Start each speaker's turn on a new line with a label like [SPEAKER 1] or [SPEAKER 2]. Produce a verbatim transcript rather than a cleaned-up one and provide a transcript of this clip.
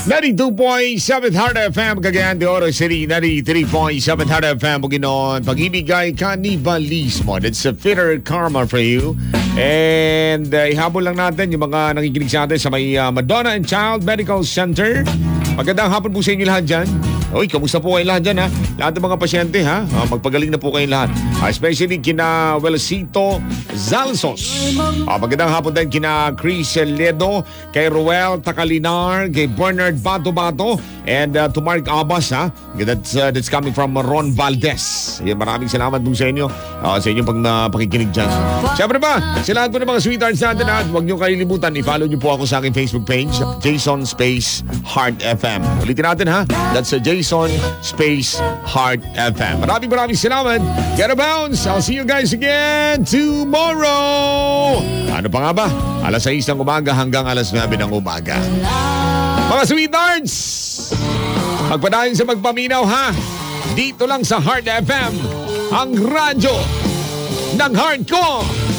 [SPEAKER 1] ninety-two point seven Heart F M, Cagayan de Oro City, ninety-three point seven Heart F M, Bukidnon, Pag-ibig ay kanibalismo. That's a fitter karma for you. And uh, ihabol lang natin yung mga nakikinig sa atin sa may uh, Madonna and Child Medical Center. Magandang hapon po sa inyo lahat dyan. Uy, kamusta po kayo lahat dyan ha? Lahat ng mga pasyente ha? Uh, magpagaling na po kayo lahat. Uh, especially kina Welasito Zalsos. Uh, magandang hapon din kina Chris Ledo, kay Roel Takalinar, kay Bernard Bato-Bato, and uh, to Mark Abbas ha? That's, uh, that's coming from Ron Valdez. Yeah, maraming salamat po sa inyo. Uh, sa inyong pag, uh, pakikinig dyan. Siyempre ba, sa lahat po ng mga sweethearts natin ha? Huwag niyo kalilimutan, i-follow niyo po ako sa aking Facebook page, Jason Space Heart F M. Ulitin natin ha? That's a Jason Space Heart F M. Maraming maraming salamat. Get a bounce. I'll see you guys again tomorrow. Ano pa nga ba? alas sais ng umaga hanggang alas nuwebe ng umaga. Mga sweethearts, magpadayon sa magpaminaw ha. Dito lang sa Heart F M, ang radyo ng heart ko.